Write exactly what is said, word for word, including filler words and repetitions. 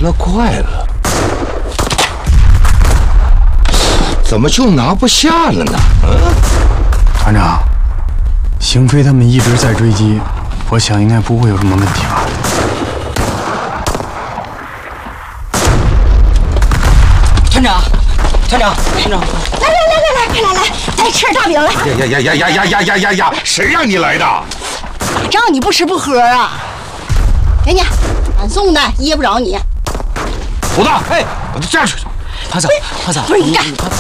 了怪了，怎么就拿不下了呢？嗯， 团长，邢飞他们一直在追击，我想应该不会有什么问题吧。 团长，团长，团长， 来来来来来，快来来，来吃点大饼来。 呀呀呀呀呀呀呀呀呀呀！谁让你来的？ 打仗你不吃不喝啊？给你，俺送的，噎不着你。 胡子，哎，这样去。 胖子，胖子， 不是你干。